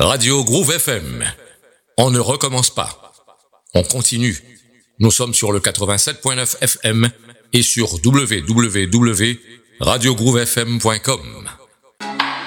Radio Groove FM. On ne recommence pas. On continue. Nous sommes sur le 87.9 FM et sur www.radiogroovefm.com.